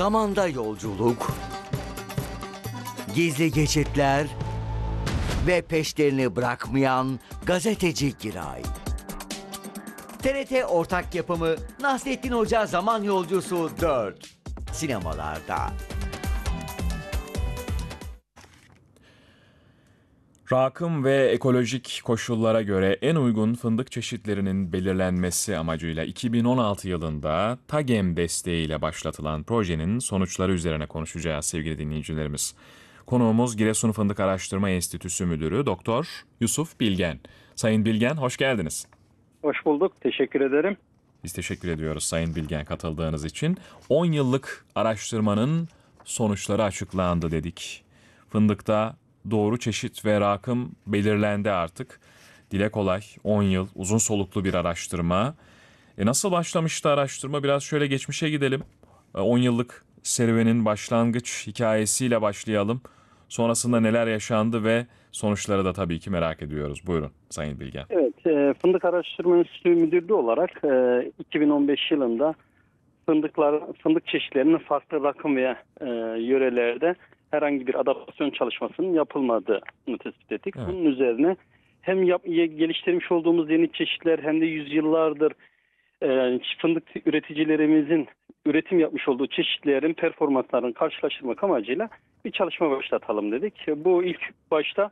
Zamanda yolculuk, gizli geçitler ve peşlerini bırakmayan gazeteci Giray. TRT ortak yapımı Nasrettin Hoca Zaman Yolcusu 4 sinemalarda. Rakım ve ekolojik koşullara göre en uygun fındık çeşitlerinin belirlenmesi amacıyla 2016 yılında TAGEM desteğiyle başlatılan projenin sonuçları üzerine konuşacağız sevgili dinleyicilerimiz. Konuğumuz Giresun Fındık Araştırma Enstitüsü Müdürü Doktor Yusuf Bilgen. Sayın Bilgen, hoş geldiniz. Hoş bulduk. Teşekkür ederim. Biz teşekkür ediyoruz Sayın Bilgen katıldığınız için. 10 yıllık araştırmanın sonuçları açıklandı dedik. Fındıkta doğru çeşit ve rakım belirlendi artık. Dile kolay 10 yıl uzun soluklu bir araştırma. Nasıl başlamıştı araştırma? Biraz şöyle geçmişe gidelim. 10 yıllık serüvenin başlangıç hikayesiyle başlayalım. Sonrasında neler yaşandı ve sonuçları da tabii ki merak ediyoruz. Buyurun Sayın Bilgen. Evet, Fındık Araştırma Enstitüsü Müdürlüğü olarak 2015 yılında fındık çeşitlerinin farklı rakım ve yörelerde herhangi bir adaptasyon çalışmasının yapılmadığını tespit ettik. Evet. Bunun üzerine hem geliştirmiş olduğumuz yeni çeşitler hem de yüzyıllardır fındık üreticilerimizin üretim yapmış olduğu çeşitlerin performanslarını karşılaştırmak amacıyla bir çalışma başlatalım dedik. Bu ilk başta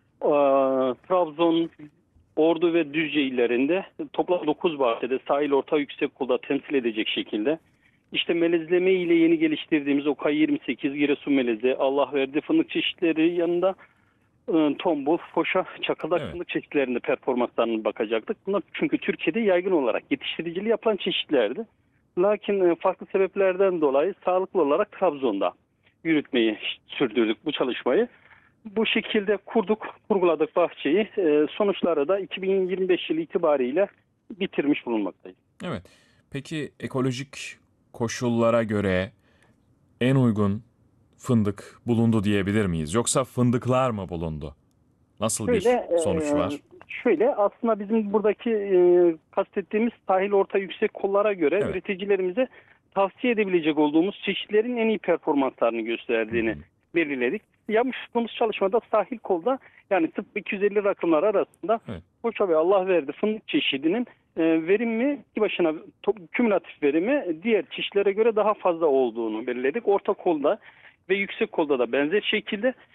Trabzon, Ordu ve Düzce illerinde toplam 9 bahçede sahil orta yüksek kulda temsil edecek şekilde işte melezleme ile yeni geliştirdiğimiz OK28, Giresun melezi, Allah verdi fındık çeşitleri yanında tombul, foşa, çakıldak Evet. fındık çeşitlerinde performanslarına bakacaktık. Bunlar çünkü Türkiye'de yaygın olarak yetiştiriciliği yapılan çeşitlerdi. Lakin farklı sebeplerden dolayı sağlıklı olarak Trabzon'da yürütmeyi sürdürdük bu çalışmayı. Bu şekilde kurguladık bahçeyi. Sonuçları da 2025 yılı itibariyle bitirmiş bulunmaktayız. Evet. Peki ekolojik koşullara göre en uygun fındık bulundu diyebilir miyiz? Yoksa fındıklar mı bulundu? Nasıl bir sonuç var? Şöyle aslında bizim buradaki kastettiğimiz sahil orta yüksek kollara göre Evet. üreticilerimize tavsiye edebilecek olduğumuz çeşitlerin en iyi performanslarını gösterdiğini belirledik. Yapmış olduğumuz çalışmada sahil kolda yani 0-250 rakımlar arasında Evet. Koça ve Allah verdi fındık çeşidinin verimi başına kümülatif verimi diğer çeşitlere göre daha fazla olduğunu belirledik. Orta kolda ve yüksek kolda da benzer şekilde